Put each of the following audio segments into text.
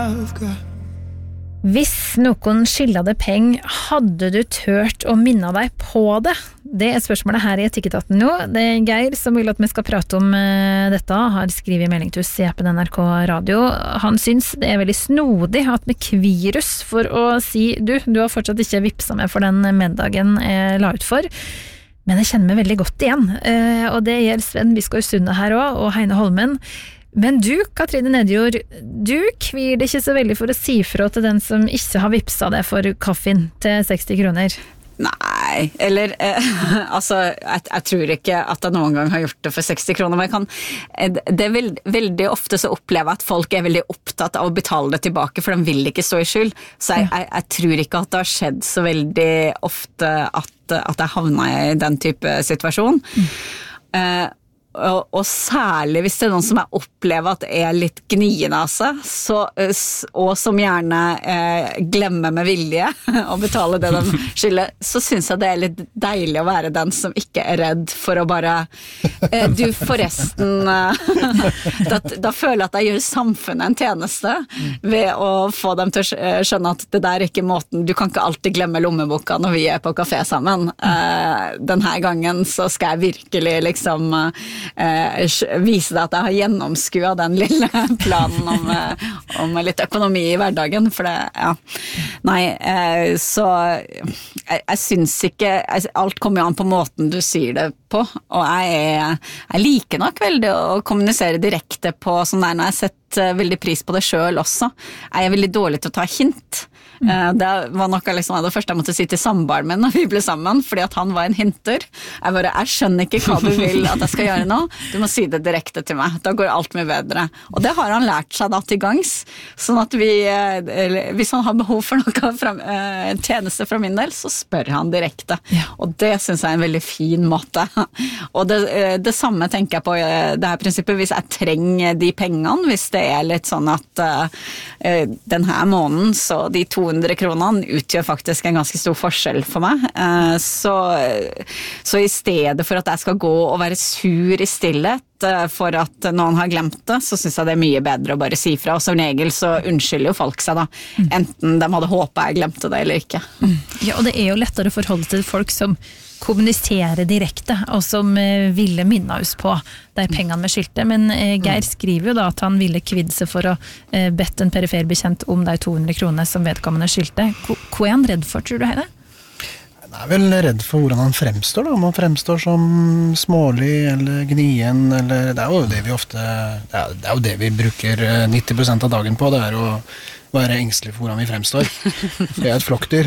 Hvis noen skylder deg penger, hadde du tørt å minne deg på det? Det spørsmålet her i Etikketaten nå. Det Geir som vil at vi skal prate om dette, har skrevet melding til oss i appen NRK Radio. Han syns det veldig snodig at vi kvir oss for å si du har fortsatt ikke vipset meg for den middagen jeg la ut for. Men jeg kjenner meg veldig godt igjen. Og det gjelder Sven Biskår Sunde her også, og Heine Holmen. Men du, Katrine Nedjord, du kvir deg ikke så veldig for å si fra til den som ikke har vipset deg for kaffen til 60 kroner. Nei, eller altså, jeg tror ikke at jeg noen gang har gjort det for 60 kroner, men det veldig ofte så opplever jeg at folk er veldig opptatt av å betale det tilbake, for de vil ikke stå i skyld. Så jeg tror ikke at det har skjedd så veldig ofte at jeg havner i den type situasjon. Og særlig hvis det er noen som jeg opplever at er litt gnienase, og som gjerne glemmer med vilje å betale det de skylder, så synes jeg det er litt deilig å være den som ikke er redd for å bare du forresten da føler jeg at jeg gjør samfunnet en tjeneste ved å få dem til å skjønne at det der er ikke måten, du kan ikke alltid glemme lommeboka når vi er på kafé sammen. Denne gangen så skal jeg virkelig liksom vise deg at jeg har gjennomskuet den lille planen om litt økonomi i hverdagen, for så jeg synes ikke, alt kommer jo an på måten du sier det på, og jeg liker nok veldig å kommunisere direkte på sånn der, når jeg setter veldig pris på det selv også. Jeg er veldig dårlig til å ta hint. Det var noe liksom det første jeg måtte si til samboeren min når vi ble sammen, fordi at han var en hinter. Jeg skjønner ikke hva du vil at jeg skal gjøre nå, du må si det direkte til meg, da går alt mye bedre. Og det har han lært seg da til gangs, sånn at hvis han har behov for noe en tjeneste fra min del, så spør han direkte. Og det synes jeg er en veldig fin måte. Og det samme tenker jeg på det her prinsippet, hvis jeg trenger de pengene, hvis det er litt sånn at denne måneden, så de 200 kronene utgjør faktisk en ganske stor forskjell for meg. Så i stedet for at jeg skal gå og være sur i stillhet for at noen har glemt det, så synes jeg det er mye bedre å bare si fra, og som regel så unnskylder jo folk seg da, enten de hadde håpet jeg glemte det eller ikke. Ja, og det er jo lettere å forholde til folk som kommuniserer direkte, og som ville minne oss på der pengene med skilte, men Geir skriver jo da at han ville kvidde seg for å bedt en periferbekjent om de 200 kroner som vedkommende skilte. Hva er han redd for, tror du, Heine? Jeg er vel redd for hvordan han fremstår da, om han fremstår som smålig eller gnien, eller det er jo det vi ofte, det er jo det vi bruker 90% av dagen på, det er å være engstelig for hvordan vi fremstår. For jeg er et flokkdyr.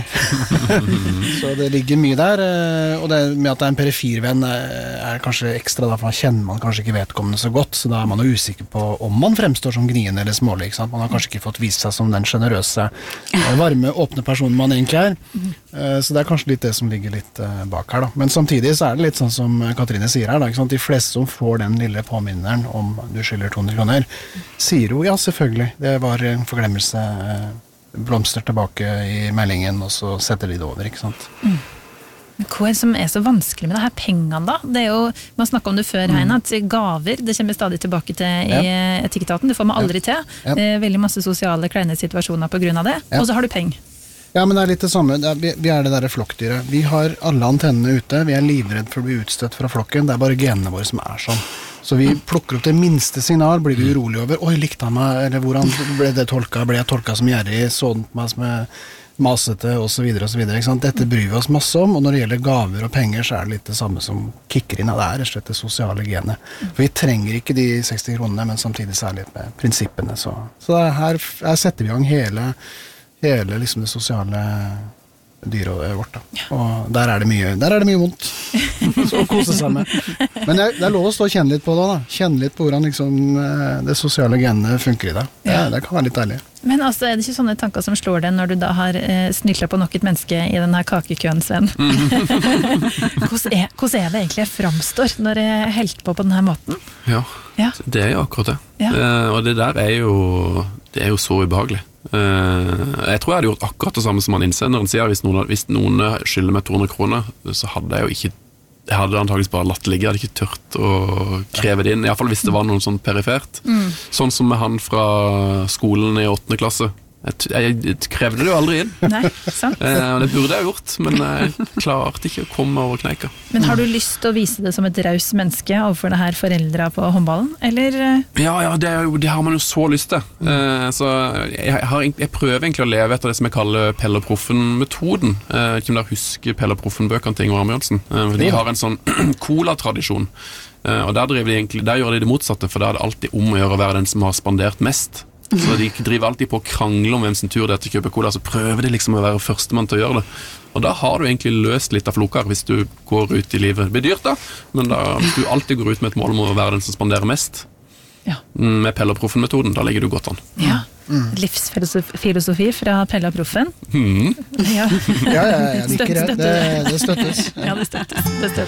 Så det ligger mye der, og det med at det er en perifirvenn er kanskje ekstra da, for man kjenner man kanskje ikke vedkommende så godt, så da er man jo usikker på om man fremstår som gnien eller smålig, ikke sant? Man har kanskje ikke fått vist seg som den generøse, varme, åpne personen man egentlig er. Så det er kanskje litt det som ligger litt bak her da. Men samtidig så er det litt sånn som Katrine sier her da, ikke sant? De fleste som får den lille påminneren om du skylder 200 kroner, sier jo ja, selvfølgelig, det var en forglemmelse, blomster tilbake i meldingen, og så setter de det over, ikke sant? Hva er det som er så vanskelig med det her pengene da? Det er jo, man snakket om det før, Heine, at gaver, det kommer stadig tilbake til i Etikketaten, det får man aldri til. Veldig masse sosiale, kleine situasjoner på grunn av det, og så har du penger. Ja, men det er litt det samme. Vi er det der flokkdyret. Vi har alle antennene ute. Vi er livredd for å bli utstøtt fra flokken. Det er bare genene våre som er sånn. Så vi plukker opp det minste signal, blir vi urolig over. Oi, likte han meg? Eller hvordan ble det tolket? Ble jeg tolket som gjerrig? Så den på meg som masete? Og så videre, og så videre. Ikke sant? Dette bryr vi oss masse om. Og når det gjelder gaver og penger, så er det litt det samme som kicker inn. Det er rett og slett det sosiale genet. For vi trenger ikke de 60 kronene, men samtidig særlig med prinsippene. Så her setter vi i gang hele liksom det sosiale dyret vårt da. Og der er det mye vondt så å kose seg med. Men det er lov å stå og kjenne litt på det da. Kjenne litt på hvordan liksom, det sosiale genet funker i det. Det kan være litt deilig. Men altså, er det ikke sånne tanker som slår deg når du da har snillet på nok et menneske i denne kakekøen, Sven? Hvordan er det egentlig jeg fremstår når jeg helt på denne måten? Ja, det er jo akkurat det. Og det der er jo så ubehagelig. Jeg tror jeg hadde gjort akkurat det samme som han innsender. Han sier hvis noen skylder meg 200 kroner, så hadde jeg jo ikke jeg hadde antageligvis bare latt ligge, jeg hadde ikke tørt å kreve det inn, i hvert fall hvis det var noen sånn perifert. Sånn som med han fra skolen i 8. klasse. Jeg krevde det jo aldri inn. Nei, sant. Det burde jeg gjort, men jeg klarte ikke å komme over kneika. Men har du lyst til å vise det som et raus menneske overfor det her foreldra på håndballen, eller? Ja, det har man jo så lyst til. Så jeg prøver egentlig å leve etter det som jeg kaller Pelle og Proffen-metoden. Jeg vet ikke om dere husker Pelle og Proffen-bøkene til Ingvar Amundsen. De har en sånn cola-tradisjon. Og der gjør de det motsatte, for da er det alltid om å gjøre å være den som har spandert mest. Så de driver alltid på å krangle om hvem sin tur det er til å kjøpe cola, så prøver de liksom å være førstemann til å gjøre det. Og da har du egentlig løst litt av flokar hvis du går ut i livet. Det blir dyrt da, men hvis du alltid går ut med et mål om å være den som spanderer mest, med Pelle og Proffen-metoden, da ligger du godt an. Ja, livsfilosofi fra Pelle og Proffen. Ja, jeg liker det. Det støttes. Ja, det støttes.